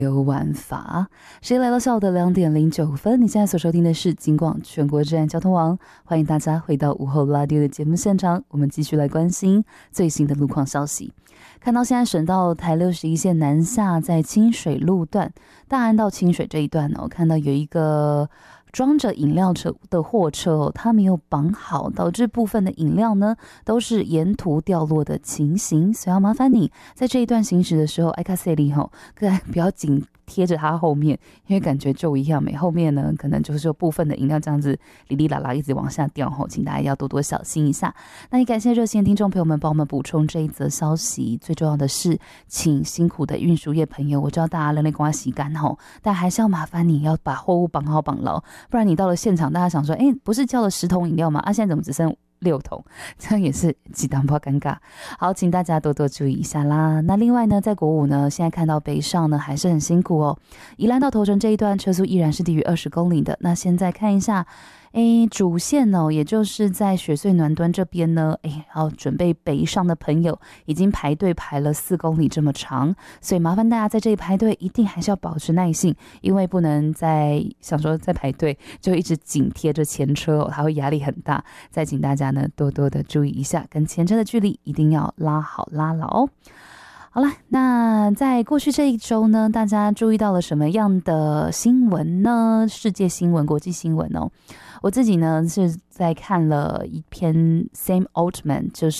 有玩法，谁来到下午的2点09分？你现在所收听的是金广全国治安交通网，欢迎大家回到午后拉丢的节目现场，我们继续来关心最新的路况消息。看到现在省道台61线南下在清水路段，大安到清水这一段哦，看到有一个装着饮料车的货车哦，它没有绑好，导致部分的饮料呢都是沿途掉落的情形，所以要麻烦你在这一段行驶的时候，爱卡塞利吼，不要紧贴着它后面，因为感觉就一样美，后面呢可能就是有部分的饮料这样子哩哩啦啦一直往下掉吼，请大家要多多小心一下。那也感谢热线听众朋友们帮我们补充这一则消息，最重要的是，请辛苦的运输业朋友，我知道大家人类瓜洗干吼，但还是要麻烦你要把货物绑好绑牢，不然你到了现场，大家想说，不是叫了10桶饮料吗？现在怎么只剩6桶，这样也是极当不尴尬。好，请大家多多注意一下啦。那另外呢，在国五呢，现在看到北上呢还是很辛苦哦。宜兰到头城这一段车速依然是低于20公里的。那现在看一下，主线哦，也就是在雪隧南端这边呢，要准备北上的朋友已经排队排了4公里这么长，所以麻烦大家在这里排队一定还是要保持耐性，因为不能想说在排队就一直紧贴着前车哦，它会压力很大。再请大家呢多多的注意一下，跟前车的距离一定要拉好拉牢。好了，那在过去这一周呢，大家注意到了什么样的新闻呢？世界新闻、国际新闻哦。我自己呢是在看了一篇 Sam Altman， 就是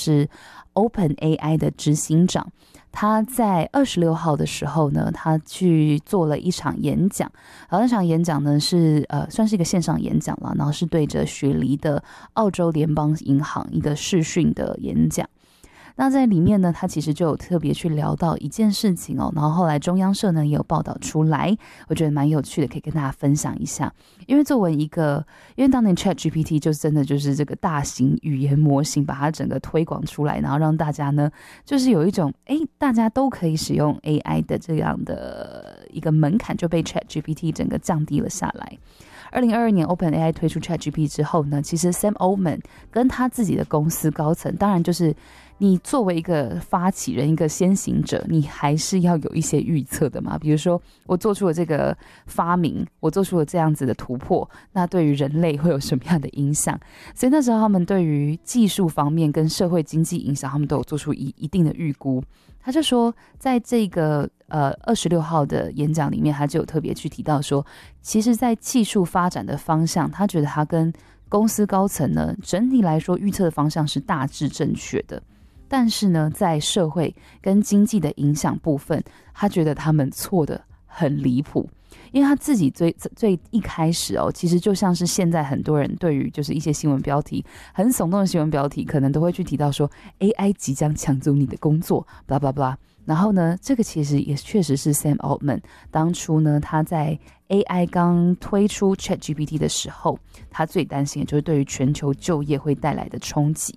OpenAI 的执行长，他在26号的时候呢，他去做了一场演讲。那场演讲呢是算是一个线上演讲了，然后是对着雪梨的澳洲联邦银行一个视讯的演讲。那在里面呢，他其实就有特别去聊到一件事情哦，然后后来中央社呢也有报道出来，我觉得蛮有趣的，可以跟大家分享一下。因为作为因为当年 ChatGPT 就真的就是这个大型语言模型，把它整个推广出来，然后让大家呢就是有一种大家都可以使用 AI 的这样的一个门槛就被 ChatGPT 整个降低了下来。2022年 OpenAI 推出 ChatGPT 之后呢，其实 Sam Altman 跟他自己的公司高层，当然就是你作为一个发起人、一个先行者，你还是要有一些预测的嘛。比如说，我做出了这个发明，我做出了这样子的突破，那对于人类会有什么样的影响？所以那时候他们对于技术方面跟社会经济影响，他们都有做出一定的预估。他就说，在这个26号的演讲里面，他就有特别去提到说，其实在技术发展的方向，他觉得他跟公司高层呢，整体来说预测的方向是大致正确的。但是呢，在社会跟经济的影响部分，他觉得他们错得很离谱。因为他自己最一开始哦，其实就像是现在很多人对于就是一些新闻标题很耸动的新闻标题，可能都会去提到说 AI 即将抢走你的工作 blah blah blah。 然后呢，这个其实也确实是 Sam Altman 当初呢，他在 AI 刚推出 ChatGPT 的时候，他最担心的就是对于全球就业会带来的冲击。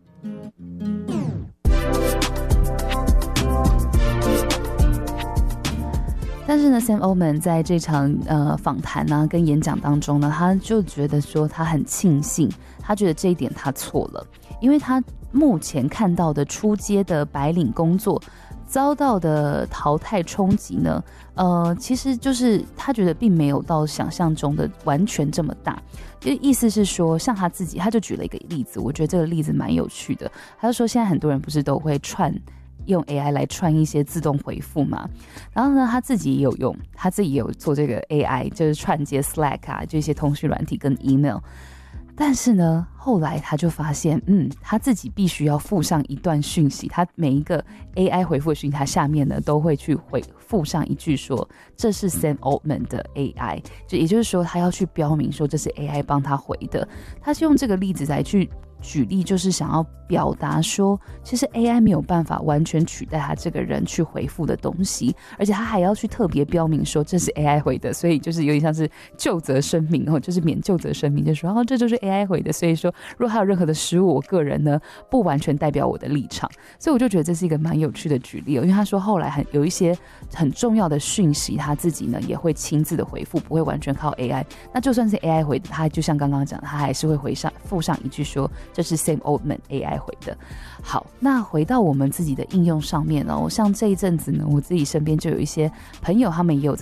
但是呢 Sam Altman 在这场访谈啊跟演讲当中呢，他就觉得说他很庆幸，他觉得这一点他错了，因为他目前看到的初阶的白领工作遭到的淘汰冲击呢，其实就是他觉得并没有到想象中的完全这么大。就意思是说，像他自己，他就举了一个例子，我觉得这个例子蛮有趣的。他就说，现在很多人不是都会用 AI 来串一些自动回复嘛，然后呢，他自己也有用，他自己也有做这个 AI， 就是串接 Slack 啊，就一些通讯软体跟 email。但是呢，后来他就发现，他自己必须要附上一段讯息，他每一个 AI 回复的讯息，他下面呢都会去附上一句说，这是 Sam Altman 的 AI， 就也就是说，他要去标明说这是 AI 帮他回的。他是用这个例子来去举例，就是想要表达说，其实 AI 没有办法完全取代他这个人去回复的东西，而且他还要去特别标明说这是 AI 回的，所以就是有点像是就责声明哦，就是免就责声明，就说这就是 AI 回的，所以说如果他有任何的失误，我个人呢不完全代表我的立场。所以我就觉得这是一个蛮有趣的举例哦，因为他说后来有一些很重要的讯息，他自己呢也会亲自的回复，不会完全靠 AI。那就算是 AI 回的，他就像刚刚讲，他还是会附上一句说这是 Sam Altman AI 回的。好，那回到我们自己的应用上面哦，像这一阵子呢，我自己身边就有一些朋友，他们也有